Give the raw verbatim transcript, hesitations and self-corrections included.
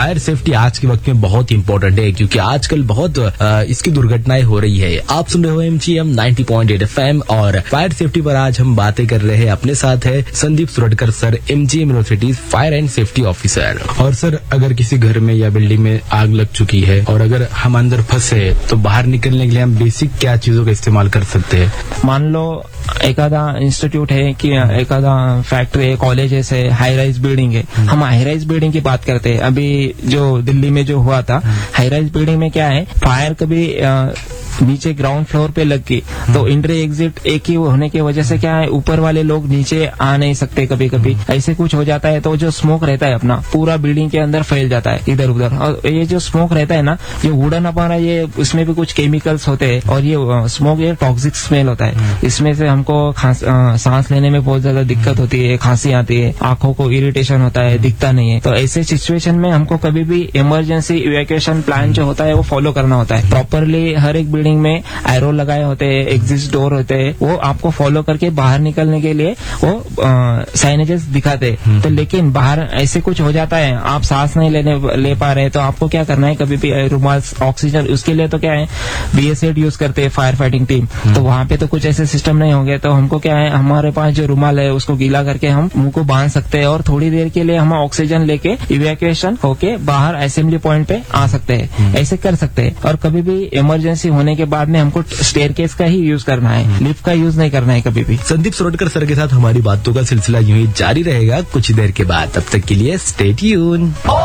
Fire safety आज के वक्त में बहुत इंपॉर्टेंट है, क्योंकि आजकल बहुत आ, इसकी दुर्घटनाएं हो रही है। आप सुन रहे हो MGM ninety point eight FM और फायर सेफ्टी पर आज हम बातें कर रहे हैं। अपने साथ है Sandeep Suratkar sir, MGM university fire and safety officer. और सर, अगर किसी घर में या बिल्डिंग में आग लग चुकी है और अगर हम अंदर फंसे तो बाहर निकलने के लिए हम बेसिक क्या चीजों का इस्तेमाल कर सकते हैं? मान लो एक आधा इंस्टीट्यूट है कि एक आधा फैक्ट्री है, कॉलेजेस है, हाई राइज बिल्डिंग है। हम हाई राइज बिल्डिंग की बात करते हैं। अभी जो दिल्ली में जो हुआ था, हाई राइज बिल्डिंग में क्या है, फायर कभी आ, नीचे ग्राउंड फ्लोर पे लग गई तो एंट्री एग्जिट एक ही होने की वजह से क्या है, ऊपर वाले लोग नीचे आ नहीं सकते। कभी कभी ऐसे कुछ हो जाता है तो जो स्मोक रहता है अपना पूरा बिल्डिंग के अंदर फैल जाता है इधर उधर। और ये जो स्मोक रहता है ना, ये वुडन हमारा, ये उसमें भी कुछ केमिकल्स होते हैं और ये स्मोक ये टॉक्सिक स्मेल होता है। इसमें से हमको सांस लेने में बहुत ज्यादा दिक्कत होती है, खांसी आती है, आंखों को इरिटेशन होता है, दिखता नहीं है। तो ऐसे सिचुएशन में हमको कभी भी इमरजेंसी इवैक्यूएशन प्लान जो होता है वो फॉलो करना होता है प्रॉपरली। हर एक बिल्डिंग में एरो लगाए होते हैं, एग्जिट डोर होते हैं, वो आपको फॉलो करके बाहर निकलने के लिए वो साइनेजेस दिखाते हैं। तो लेकिन बाहर ऐसे कुछ हो जाता है, आप सांस नहीं लेने ले पा रहे, तो आपको क्या करना है, कभी भी रुमाल, ऑक्सीजन, उसके लिए तो क्या है बीएसएड यूज करते हैं फायर फाइटिंग टीम। तो वहां पे तो कुछ ऐसे सिस्टम नहीं होंगे, तो हमको क्या है, हमारे पास जो रुमाल है उसको गीला करके हम मुंह को बांध सकते हैं और थोड़ी देर के लिए हम ऑक्सीजन लेके इवैक्यूएशन होके बाहर असेंबली पॉइंट पे आ सकते हैं। ऐसे कर सकते हैं। और कभी भी इमरजेंसी होने के बाद में हमको स्टेयरकेस का ही यूज करना है, लिफ्ट का यूज नहीं करना है कभी भी। संदीप सुरटकर सर के साथ हमारी बातों का सिलसिला यूं ही जारी रहेगा कुछ देर के बाद। तब तक के लिए स्टे ट्यून।